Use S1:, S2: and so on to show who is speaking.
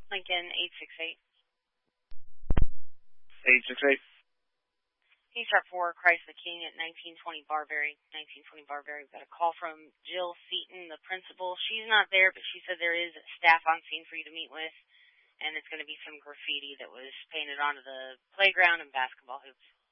S1: Lincoln 868.
S2: 868.
S1: He's sharp 4, Christ the King at 1920 Barberry. 1920 Barberry. We've got a call from Jill Seaton, the principal. She's not there, but she said there is staff on scene for you to meet with, and it's going to be some graffiti that was painted onto the playground and basketball hoops.